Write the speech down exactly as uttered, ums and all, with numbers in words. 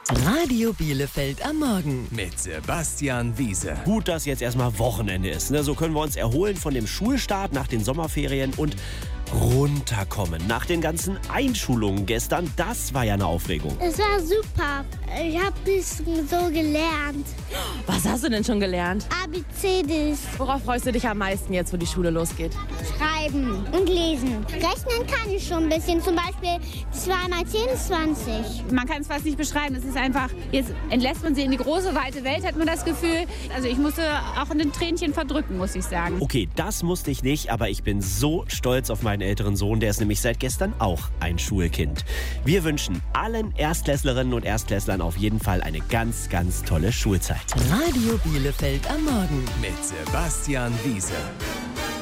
Radio Bielefeld am Morgen. Mit Sebastian Wiese. Gut, dass jetzt erstmal Wochenende ist. Ne? So können wir uns erholen von dem Schulstart nach den Sommerferien und runterkommen. Nach den ganzen Einschulungen gestern, das war ja eine Aufregung. Es war super. Ich habe ein bisschen so gelernt. Was hast du denn schon gelernt? A B C Ds. Worauf freust du dich am meisten jetzt, wo die Schule losgeht? Schreiben und lesen. Rechnen kann ich schon ein bisschen. Zum Beispiel zwei mal zehn ist zwanzig. Man kann es fast nicht beschreiben. Es ist einfach, jetzt entlässt man sie in die große, weite Welt, hat man das Gefühl. Also ich musste auch ein Tränchen verdrücken, muss ich sagen. Okay, das musste ich nicht, aber ich bin so stolz auf meinen älteren Sohn. Der ist nämlich seit gestern auch ein Schulkind. Wir wünschen allen Erstklässlerinnen und Erstklässlern auf jeden Fall eine ganz, ganz tolle Schulzeit. Radio Bielefeld am Morgen. Mit Sebastian Wiese.